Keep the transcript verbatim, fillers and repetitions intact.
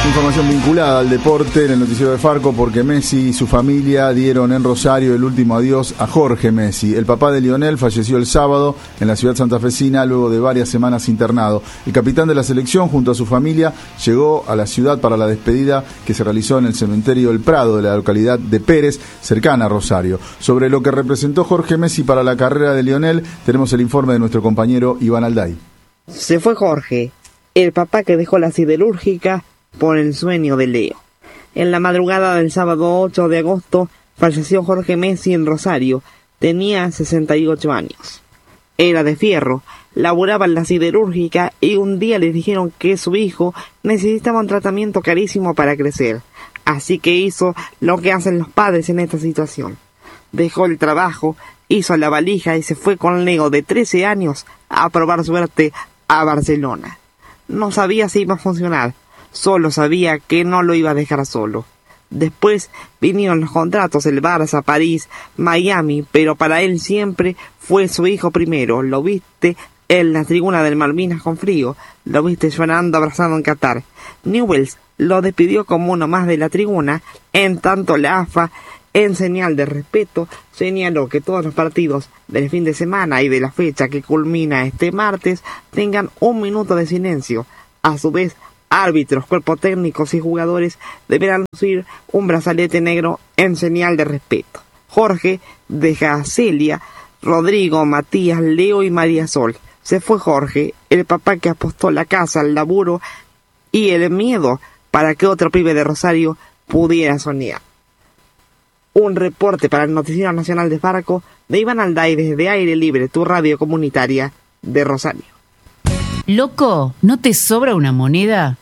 Información vinculada al deporte en el noticiero de Farco, porque Messi y su familia dieron en Rosario el último adiós a Jorge Messi. El papá de Lionel falleció el sábado en la ciudad santafesina luego de varias semanas internado. El capitán de la selección junto a su familia llegó a la ciudad para la despedida que se realizó en el cementerio El Prado de la localidad de Pérez, cercana a Rosario. Sobre lo que representó Jorge Messi para la carrera de Lionel, tenemos el informe de nuestro compañero Iván Alday. Se fue Jorge, el papá que dejó la siderúrgica por el sueño de Leo. En la madrugada del sábado ocho de agosto falleció Jorge Messi en Rosario. Tenía sesenta y ocho años. Era de fierro, laburaba en la siderúrgica y un día le dijeron que su hijo necesitaba un tratamiento carísimo para crecer. Así que hizo lo que hacen los padres en esta situación. Dejó el trabajo, hizo la valija y se fue con Leo de trece años a probar suerte a Barcelona. No sabía si iba a funcionar. Solo sabía que no lo iba a dejar solo. Después vinieron los contratos, el Barça, París, Miami, pero para él siempre fue su hijo primero. Lo viste en la tribuna del Malvinas con frío, lo viste llorando abrazado en Qatar. Newell's lo despidió como uno más de la tribuna, en tanto la A F A, en señal de respeto, señaló que todos los partidos del fin de semana y de la fecha que culmina este martes tengan un minuto de silencio. A su vez, árbitros, cuerpos técnicos y jugadores deberán lucir un brazalete negro en señal de respeto. Jorge deja a Celia, Rodrigo, Matías, Leo y María Sol. Se fue Jorge, el papá que apostó la casa, el laburo y el miedo para que otro pibe de Rosario pudiera soñar. Un reporte para el Noticiero Nacional de Farco de Iván Alday desde Aire Libre, tu radio comunitaria de Rosario. Loco, ¿no te sobra una moneda?